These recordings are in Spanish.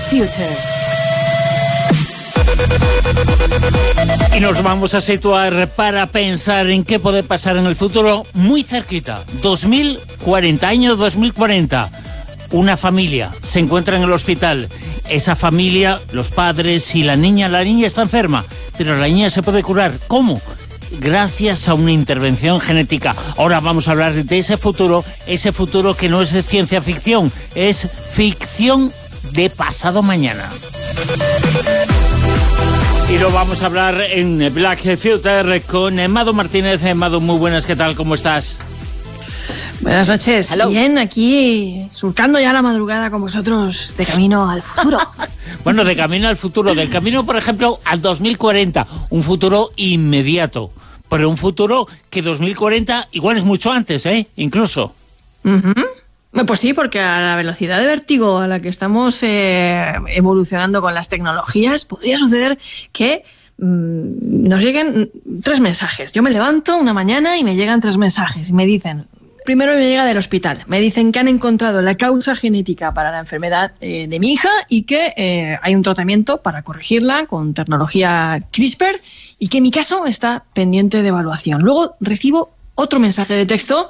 Future. Y nos vamos a situar para pensar en qué puede pasar en el futuro muy cerquita. 2040, año 2040. Una familia se encuentra en el hospital. Esa familia, los padres y la niña está enferma, pero la niña se puede curar. ¿Cómo? Gracias a una intervención genética. Ahora vamos a hablar de ese futuro que no es de ciencia ficción, es ficción de pasado mañana. Y lo vamos a hablar en Black Future con Mado Martínez. Mado, muy buenas, ¿qué tal? ¿Cómo estás? Buenas noches. Hello. Bien, aquí surcando ya la madrugada con vosotros de camino al futuro. Bueno, de camino al futuro, del camino, por ejemplo, al 2040, un futuro inmediato, pero un futuro que 2040 igual es mucho antes, incluso. Pues sí, porque a la velocidad de vértigo a la que estamos evolucionando con las tecnologías, podría suceder que nos lleguen 3 mensajes. Yo me levanto una mañana y me llegan 3 mensajes y me dicen... Primero me llega del hospital. Me dicen que han encontrado la causa genética para la enfermedad de mi hija y que hay un tratamiento para corregirla con tecnología CRISPR y que mi caso está pendiente de evaluación. Luego recibo otro mensaje de texto.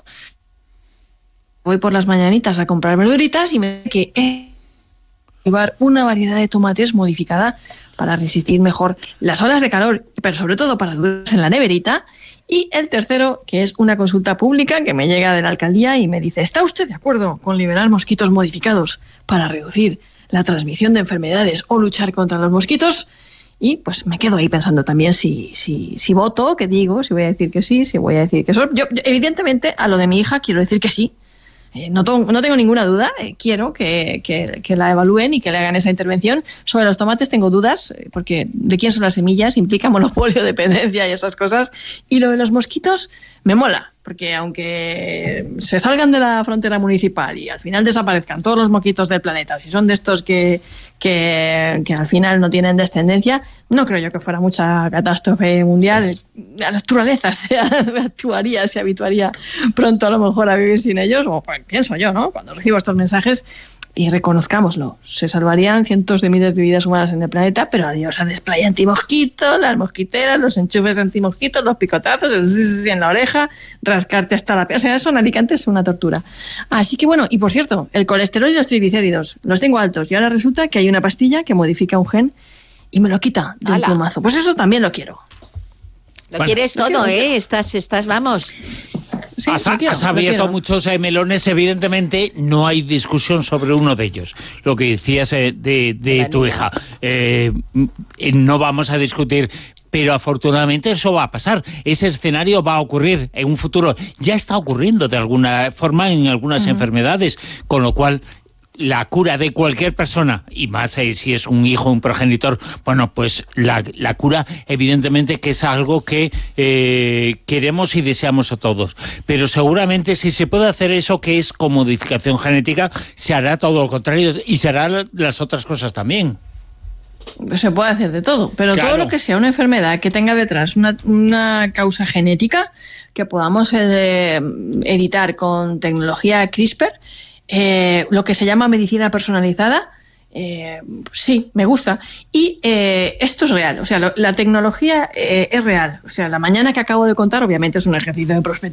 Voy por las mañanitas a comprar verduritas y me dice que llevar una variedad de tomates modificada para resistir mejor las olas de calor, pero sobre todo para durar en la neverita. Y el tercero, que es una consulta pública que me llega de la alcaldía y me dice: ¿está usted de acuerdo con liberar mosquitos modificados para reducir la transmisión de enfermedades o luchar contra los mosquitos? Y pues me quedo ahí pensando también si voto, qué digo, si voy a decir que sí, si voy a decir que no. Yo evidentemente a lo de mi hija quiero decir que sí. No tengo ninguna duda, quiero que la evalúen y que le hagan esa intervención. Sobre los tomates tengo dudas, porque de quién son las semillas, implica monopolio, dependencia y esas cosas. Y lo de los mosquitos me mola, porque aunque se salgan de la frontera municipal y al final desaparezcan todos los mosquitos del planeta, si son de estos que al final no tienen descendencia, no creo yo que fuera mucha catástrofe mundial. La naturaleza se habituaría pronto a lo mejor a vivir sin ellos, o pues, pienso yo, ¿no? Cuando recibo estos mensajes, y reconozcámoslo, se salvarían cientos de miles de vidas humanas en el planeta, pero adiós al spray antimosquito, las mosquiteras, los enchufes antimosquitos, los picotazos, en la oreja, rascarte hasta la piel. O sea, eso en Alicante es una tortura. Así que bueno, y por cierto, el colesterol y los triglicéridos los tengo altos y ahora resulta que hay una pastilla que modifica un gen y me lo quita de un plumazo. Pues eso también lo quiero. Lo quieres todo, ¿eh? Estás, vamos... Sí, has abierto muchos melones. Evidentemente no hay discusión sobre uno de ellos. Lo que decías de tu hija. No vamos a discutir, pero afortunadamente eso va a pasar. Ese escenario va a ocurrir en un futuro. Ya está ocurriendo de alguna forma en algunas enfermedades, con lo cual... La cura de cualquier persona, y más si es un hijo, un progenitor, bueno, pues la cura evidentemente que es algo que queremos y deseamos a todos. Pero seguramente si se puede hacer eso que es con modificación genética, se hará todo lo contrario y se harán las otras cosas también. Se puede hacer de todo, pero claro, todo lo que sea una enfermedad que tenga detrás una causa genética que podamos editar con tecnología CRISPR, lo que se llama medicina personalizada, sí, me gusta. Y esto es real, o sea, la tecnología es real. O sea, la mañana que acabo de contar, obviamente es un ejercicio de